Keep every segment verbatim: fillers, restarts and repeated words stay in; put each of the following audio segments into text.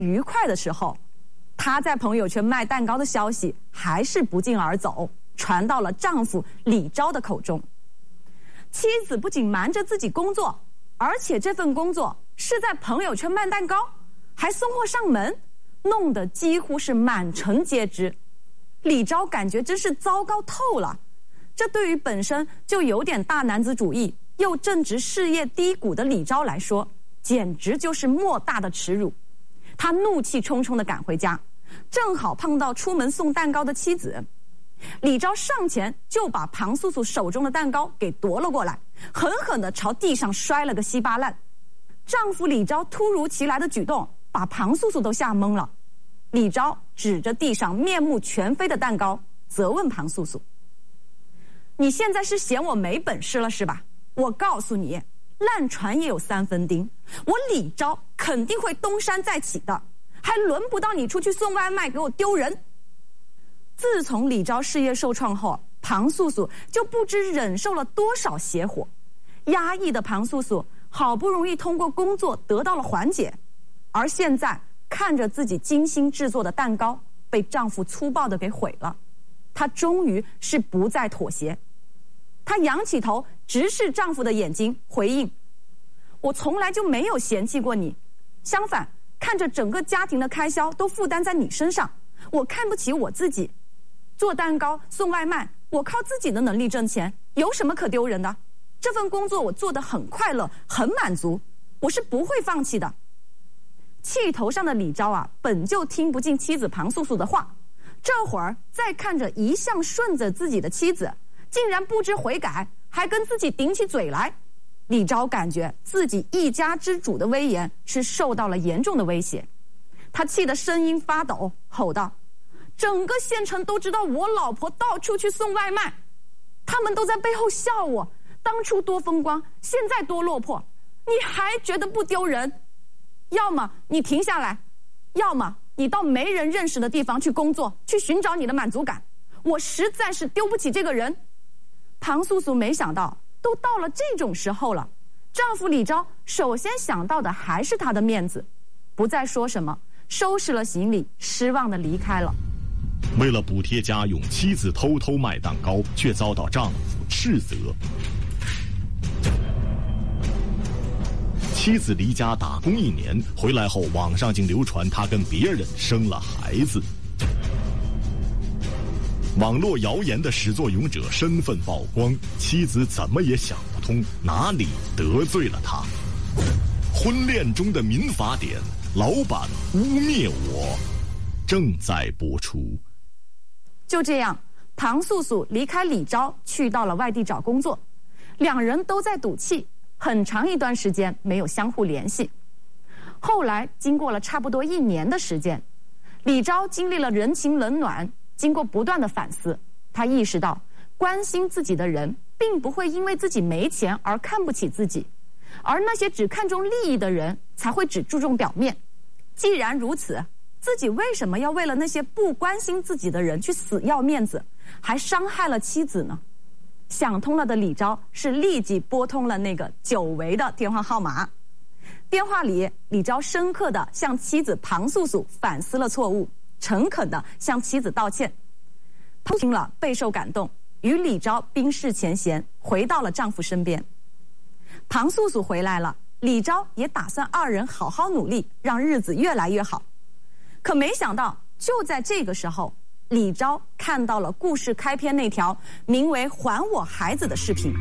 愉快的时候，她在朋友圈卖蛋糕的消息还是不胫而走，传到了丈夫李昭的口中。妻子不仅瞒着自己工作，而且这份工作是在朋友圈卖蛋糕，还送货上门，弄得几乎是满城皆知。李昭感觉真是糟糕透了，这对于本身就有点大男子主义又正值事业低谷的李昭来说，简直就是莫大的耻辱。他怒气冲冲地赶回家，正好碰到出门送蛋糕的妻子。李昭上前就把庞素素手中的蛋糕给夺了过来，狠狠地朝地上摔了个稀巴烂。丈夫李昭突如其来的举动把庞素素都吓懵了。李昭指着地上面目全非的蛋糕，责问庞素素：“你现在是嫌我没本事了是吧？我告诉你，烂船也有三分钉，我李昭肯定会东山再起的，还轮不到你出去送外卖给我丢人。”自从李昭事业受创后，庞素素就不知忍受了多少邪火。压抑的庞素素好不容易通过工作得到了缓解，而现在看着自己精心制作的蛋糕被丈夫粗暴地给毁了，她终于是不再妥协。她仰起头直视丈夫的眼睛，回应：“我从来就没有嫌弃过你，相反，看着整个家庭的开销都负担在你身上，我看不起我自己。做蛋糕送外卖，我靠自己的能力挣钱，有什么可丢人的？这份工作我做得很快乐，很满足，我是不会放弃的。”气头上的李昭啊，本就听不进妻子庞素素的话，这会儿再看着一向顺着自己的妻子，竟然不知悔改，还跟自己顶起嘴来，李昭感觉自己一家之主的威严是受到了严重的威胁。他气得声音发抖，吼道：“整个县城都知道我老婆到处去送外卖，他们都在背后笑我，当初多风光，现在多落魄，你还觉得不丢人？要么你停下来，要么你到没人认识的地方去工作，去寻找你的满足感。我实在是丢不起这个人。”庞素素没想到，都到了这种时候了，丈夫李昭首先想到的还是她的面子，不再说什么，收拾了行李，失望地离开了。 为了补贴家用，妻子偷偷卖蛋糕，却遭到丈夫斥责。妻子离家打工一年，回来后网上竟流传她跟别人生了孩子。网络谣言的始作俑者身份曝光，妻子怎么也想不通哪里得罪了他。婚恋中的民法典，老板污蔑我，正在播出。 就这样，庞素素离开李昭，去到了外地找工作，两人都在赌气，很长一段时间没有相互联系。后来经过了差不多一年的时间，李昭经历了人情冷暖，经过不断的反思，他意识到关心自己的人并不会因为自己没钱而看不起自己，而那些只看重利益的人才会只注重表面。既然如此，自己为什么要为了那些不关心自己的人去死要面子，还伤害了妻子呢？想通了的李昭是立即拨通了那个久违的电话号码。电话里，李昭深刻地向妻子庞素素反思了错误，诚恳地向妻子道歉。她听了备受感动，与李昭冰释前嫌，回到了丈夫身边。庞素素回来了，李昭也打算二人好好努力，让日子越来越好。可没想到，就在这个时候，李昭看到了故事开篇那条名为“还我孩子”的视频。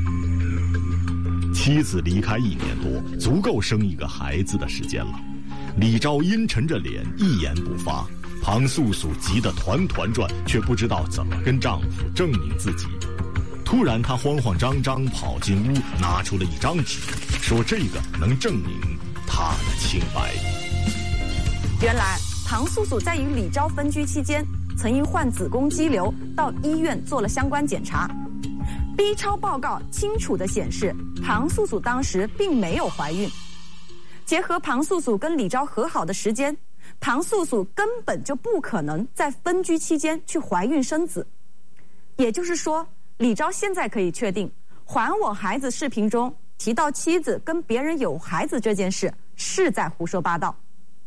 妻子离开一年多，足够生一个孩子的时间了。李昭阴沉着脸，一言不发。庞素素急得团团转，却不知道怎么跟丈夫证明自己。突然，她慌慌张张跑进屋，拿出了一张纸，说这个能证明她的清白。 原来，庞素素在与李昭分居期间，曾因患子宫肌瘤到医院做了相关检查。B 超报告清楚地显示，庞素素当时并没有怀孕。结合庞素素跟李昭和好的时间，庞素素根本就不可能在分居期间去怀孕生子。也就是说，李昭现在可以确定，还我孩子视频中提到妻子跟别人有孩子这件事是在胡说八道。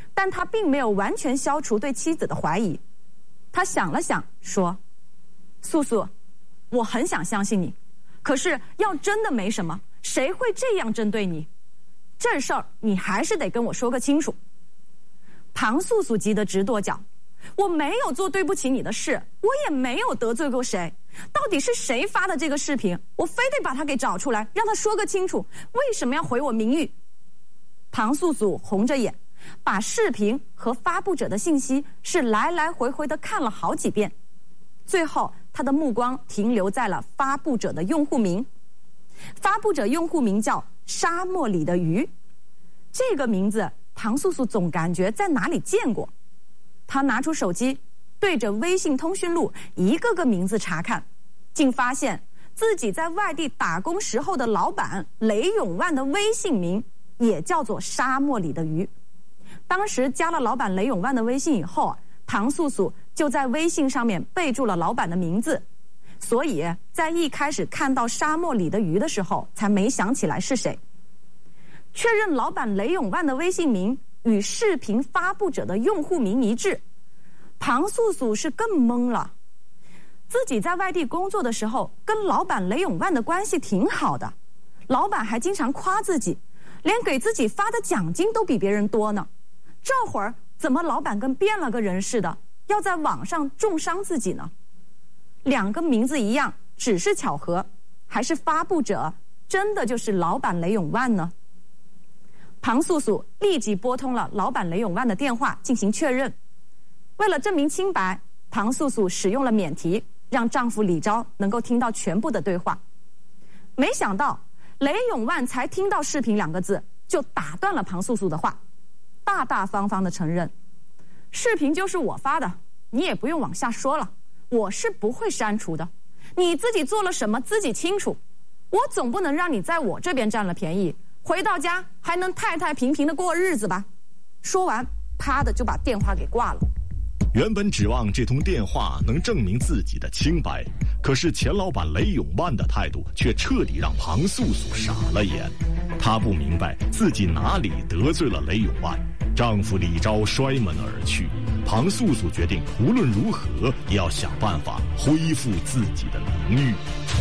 但他并没有完全消除对妻子的怀疑。他想了想说，素素，我很想相信你，可是要真的没什么，谁会这样针对你？这事儿你还是得跟我说个清楚。庞素素急得直跺脚，我没有做对不起你的事，我也没有得罪过谁，到底是谁发的这个视频？我非得把他给找出来，让他说个清楚，为什么要毁我名誉？庞素素红着眼，把视频和发布者的信息是来来回回的看了好几遍，最后他的目光停留在了发布者的用户名。发布者用户名叫沙漠里的鱼，这个名字庞素素总感觉在哪里见过。他拿出手机，对着微信通讯录一个个名字查看，竟发现自己在外地打工时候的老板雷永万的微信名也叫做沙漠里的鱼。当时加了老板雷永万的微信以后，庞素素就在微信上面备注了老板的名字，所以在一开始看到沙漠里的鱼的时候才没想起来是谁。确认老板雷永万的微信名与视频发布者的用户名一致，庞素素是更懵了。自己在外地工作的时候跟老板雷永万的关系挺好的，老板还经常夸自己，连给自己发的奖金都比别人多呢。这会儿怎么老板跟变了个人似的，要在网上重伤自己呢？两个名字一样，只是巧合，还是发布者真的就是老板雷永万呢？庞素素立即拨通了老板雷永万的电话进行确认。为了证明清白，庞素素使用了免提，让丈夫李钊能够听到全部的对话。没想到雷永万才听到视频两个字，就打断了庞素素的话，大大方方地承认，视频就是我发的，你也不用往下说了，我是不会删除的，你自己做了什么自己清楚，我总不能让你在我这边占了便宜，回到家还能太太平平的过日子吧。说完，啪的就把电话给挂了。 原本指望这通电话能证明自己的清白，可是前老板雷永万的态度却彻底让庞素素傻了眼。她不明白自己哪里得罪了雷永万。丈夫李钊摔门而去，庞素素决定无论如何也要想办法恢复自己的名誉。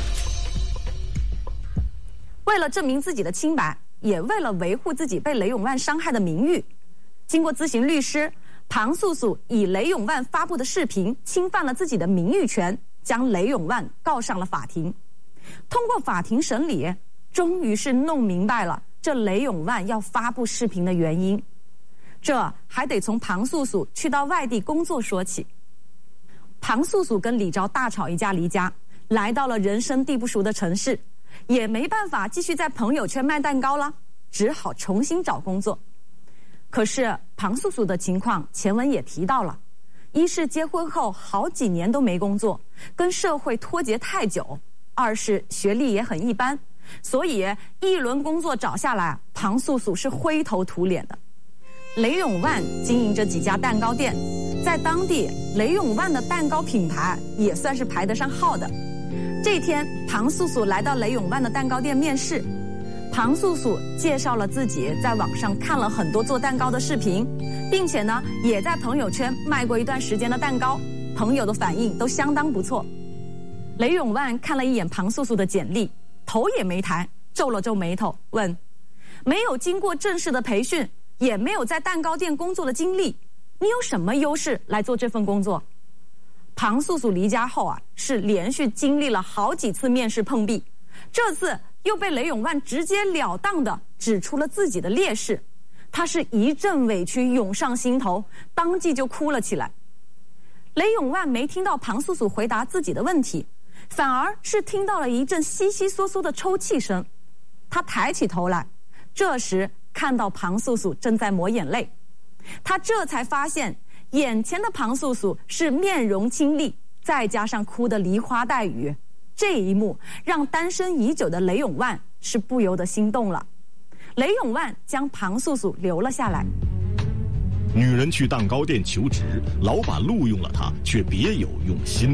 为了证明自己的清白，也为了维护自己被雷永万伤害的名誉，经过咨询律师，庞素素以雷永万发布的视频侵犯了自己的名誉权，将雷永万告上了法庭。通过法庭审理，终于是弄明白了这雷永万要发布视频的原因。这还得从庞素素去到外地工作说起。庞素素跟李钊大吵一架离家，来到了人生地不熟的城市，也没办法继续在朋友圈卖蛋糕了，只好重新找工作。可是庞素素的情况前文也提到了，一是结婚后好几年都没工作，跟社会脱节太久；二是学历也很一般，所以一轮工作找下来，庞素素是灰头土脸的。雷永万经营着几家蛋糕店，在当地雷永万的蛋糕品牌也算是排得上号的。这天，庞素素来到雷永万的蛋糕店面试。庞素素介绍了自己在网上看了很多做蛋糕的视频，并且呢，也在朋友圈卖过一段时间的蛋糕，朋友的反应都相当不错。雷永万看了一眼庞素素的简历，头也没抬，皱了皱眉头，问：没有经过正式的培训，也没有在蛋糕店工作的经历，你有什么优势来做这份工作？庞素素离家后啊，是连续经历了好几次面试碰壁，这次又被雷永万直截了当地指出了自己的劣势，她是一阵委屈涌上心头，当即就哭了起来。雷永万没听到庞素素回答自己的问题，反而是听到了一阵窸窸窣窣的抽泣声。他抬起头来，这时看到庞素素正在抹眼泪，他这才发现眼前的庞素素是面容清丽，再加上哭得梨花带雨，这一幕让单身已久的雷永万是不由得心动了。雷永万将庞素素留了下来。 女人去蛋糕店求职，老板录用了她，却别有用心。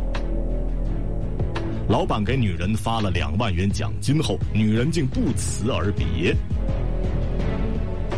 老板给女人发了两万元奖金后，女人竟不辞而别。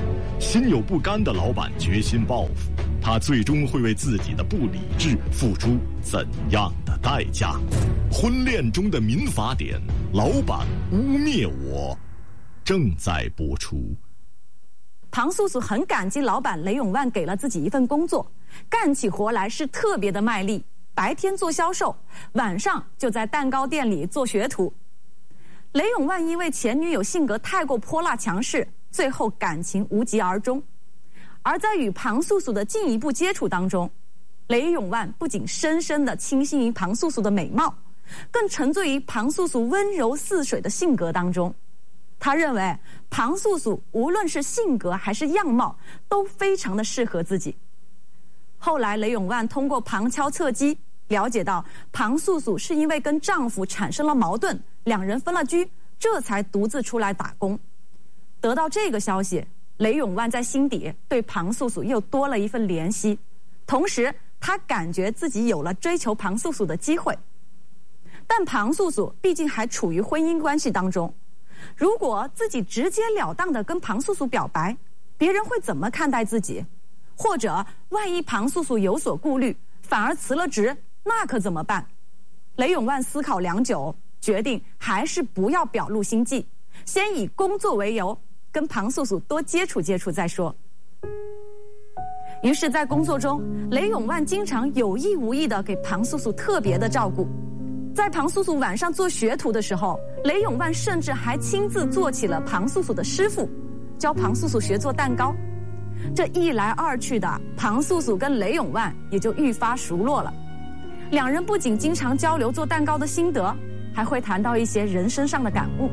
心有不甘的老板决心报复，他最终会为自己的不理智付出怎样的代价？婚恋中的民法典，老板污蔑我，正在播出。 庞素素很感激老板雷永万给了自己一份工作，干起活来是特别的卖力，白天做销售，晚上就在蛋糕店里做学徒。雷永万因为前女友性格太过泼辣强势，最后感情无疾而终。而在与庞素素的进一步接触当中，雷永万不仅深深地倾心于庞素素的美貌，更沉醉于庞素素温柔似水的性格当中。他认为庞素素无论是性格还是样貌都非常的适合自己。后来雷永万通过旁敲侧击了解到庞素素是因为跟丈夫产生了矛盾，两人分了居，这才独自出来打工。得到这个消息，雷永万在心底对庞素素又多了一份怜惜，同时他感觉自己有了追求庞素素的机会。但庞素素毕竟还处于婚姻关系当中，如果自己直截了当地跟庞素素表白，别人会怎么看待自己？或者万一庞素素有所顾虑，反而辞了职，那可怎么办？雷永万思考良久，决定还是不要表露心迹，先以工作为由跟庞素素多接触接触再说。于是在工作中，雷永万经常有意无意地给庞素素特别的照顾。在庞素素晚上做学徒的时候，雷永万甚至还亲自做起了庞素素的师傅，教庞素素学做蛋糕。这一来二去的，庞素素跟雷永万也就愈发熟络了。两人不仅经常交流做蛋糕的心得，还会谈到一些人生上的感悟。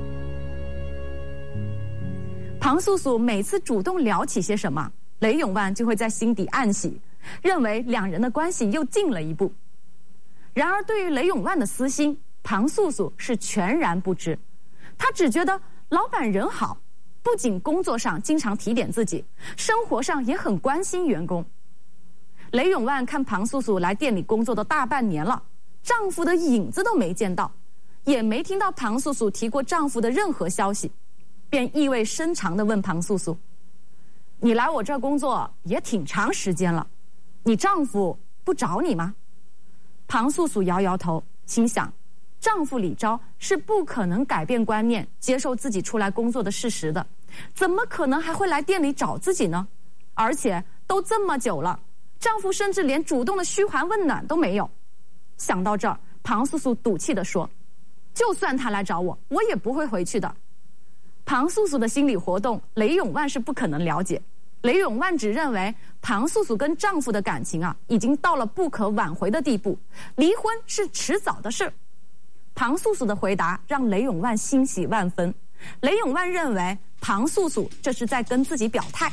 庞素素每次主动聊起些什么，雷永万就会在心底暗喜，认为两人的关系又近了一步。然而对于雷永万的私心，庞素素是全然不知。她只觉得老板人好，不仅工作上经常提点自己，生活上也很关心员工。雷永万看庞素素来店里工作的大半年了，丈夫的影子都没见到，也没听到庞素素提过丈夫的任何消息，便意味深长地问庞素素：你来我这儿工作也挺长时间了，你丈夫不找你吗？庞素素摇摇头，心想丈夫李昭是不可能改变观念接受自己出来工作的事实的，怎么可能还会来店里找自己呢？而且都这么久了，丈夫甚至连主动的嘘寒问暖都没有。想到这儿，庞素素赌气地说：就算他来找我，我也不会回去的。庞素素的心理活动，雷永万是不可能了解。雷永万只认为庞素素跟丈夫的感情啊，已经到了不可挽回的地步，离婚是迟早的事。庞素素的回答让雷永万欣喜万分。雷永万认为庞素素这是在跟自己表态。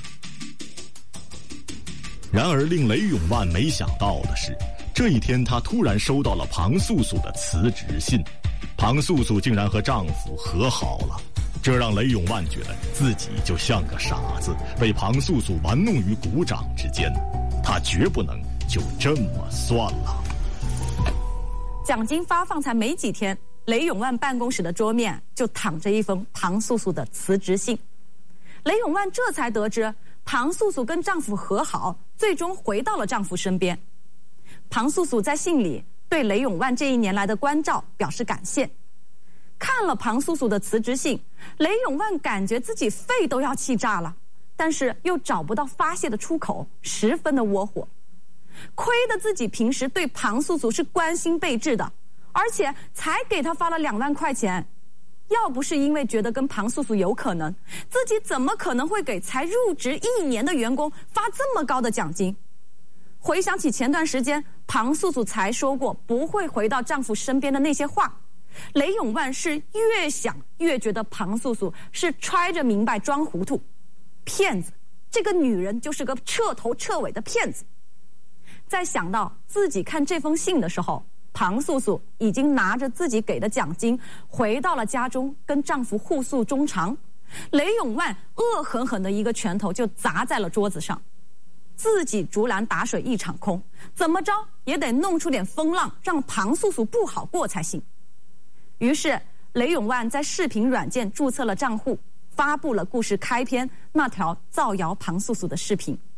然而令雷永万没想到的是，这一天他突然收到了庞素素的辞职信。庞素素竟然和丈夫和好了，这让雷永万觉得自己就像个傻子，被庞素素玩弄于股掌之间。他绝不能就这么算了。 奖金发放才没几天，雷永万办公室的桌面就躺着一封庞素素的辞职信。雷永万这才得知庞素素跟丈夫和好，最终回到了丈夫身边。庞素素在信里对雷永万这一年来的关照表示感谢。看了庞素素的辞职信，雷永万感觉自己肺都要气炸了，但是又找不到发泄的出口，十分的窝火。亏得自己平时对庞素素是关心备至的，而且才给她发了两万块钱。要不是因为觉得跟庞素素有可能，自己怎么可能会给才入职一年的员工发这么高的奖金？回想起前段时间庞素素才说过不会回到丈夫身边的那些话，雷永万是越想越觉得庞素素是揣着明白装糊涂，骗子，这个女人就是个彻头彻尾的骗子。在想到自己看这封信的时候，庞素素已经拿着自己给的奖金回到了家中，跟丈夫互诉衷肠。雷永万恶狠狠的一个拳头就砸在了桌子上，自己竹篮打水一场空，怎么着也得弄出点风浪，让庞素素不好过才行。于是雷永万在视频软件注册了账户， 发布了故事开篇那条造谣庞素素的视频。